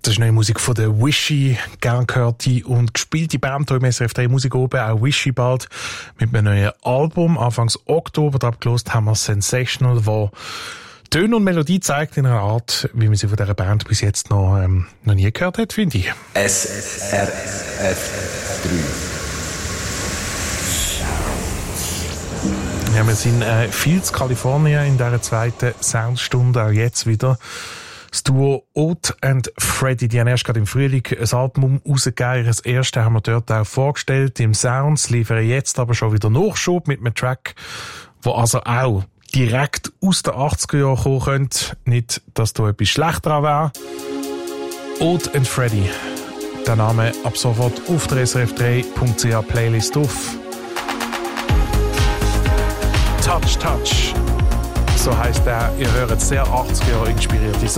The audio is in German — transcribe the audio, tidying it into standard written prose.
Das ist neue Musik von der Wishy, gern gehörte und gespielte Band hier im SRF 3 Musik oben, auch Wishy bald mit einem neuen Album. Anfangs Oktober, da abgelost haben wir Sensational, wo Töne und Melodie zeigt in einer Art, wie man sie von dieser Band bis jetzt noch nie gehört hat, finde ich. SRF 3. Ja, wir sind viel zu Kalifornien in dieser zweiten Soundstunde, auch jetzt wieder. Das Duo Oat and Freddy, die haben erst gerade im Frühling ein Album rausgegeben. Das erste haben wir dort auch vorgestellt im Sounds, liefern jetzt aber schon wieder Nachschub mit einem Track, der also auch direkt aus den 80er Jahren kommen könnte. Nicht, dass da etwas schlecht dran wäre. Oat and Freddy, der Name ab sofort auf der srf3.ch Playlist auf. Touch, Touch. So heisst der, ihr hört sehr 80er Jahre inspirierte